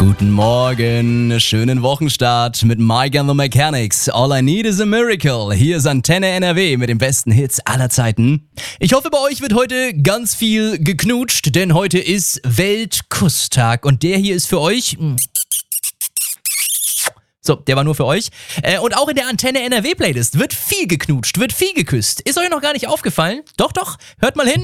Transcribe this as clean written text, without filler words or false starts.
Guten Morgen, schönen Wochenstart mit Mike and the Mechanics. All I need is a miracle. Hier ist Antenne NRW mit den besten Hits aller Zeiten. Ich hoffe, bei euch wird heute ganz viel geknutscht, denn heute ist Weltkusstag und der hier ist für euch. So, der war nur für euch. Und auch in der Antenne NRW Playlist wird viel geknutscht, wird viel geküsst. Ist euch noch gar nicht aufgefallen? Doch, hört mal hin.